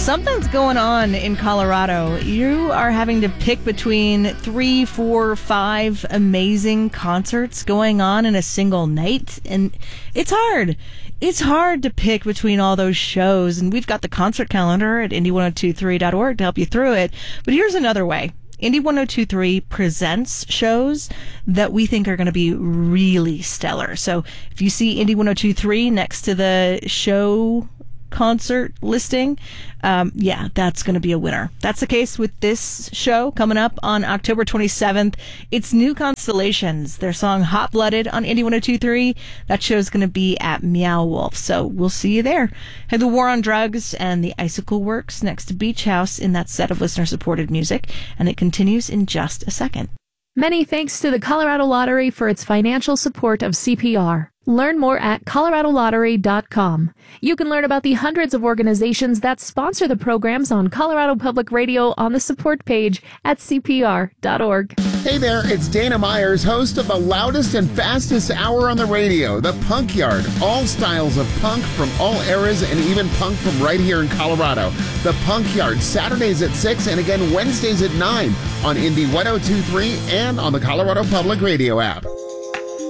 Something's going on in Colorado. You are having to pick between 3, 4, 5 amazing concerts going on in a single night, and it's hard. It's hard to pick between all those shows, and we've got the concert calendar at indie1023.org to help you through it. But here's another way. Indie 1023 presents shows that we think are going to be really stellar. So if you see Indie 1023 next to the show concert listing, that's going to be a winner. That's the case with this show coming up on October 27th. It's New Constellations, their song Hot Blooded on Indie 1023. That show's going to be at Meow Wolf, so we'll see you there. Had the War on Drugs and the Icicle Works next to Beach House in that set of listener-supported music, and it continues in just a second. Many thanks to the Colorado Lottery for its financial support of CPR. Learn more at coloradolottery.com. You can learn about the hundreds of organizations that sponsor the programs on Colorado Public Radio on the support page at cpr.org. Hey there, it's Dana Myers, host of the loudest and fastest hour on the radio, The Punk Yard. All styles of punk from all eras and even punk from right here in Colorado. The Punk Yard, Saturdays at 6 and again Wednesdays at 9 on Indie 1023 and on the Colorado Public Radio app.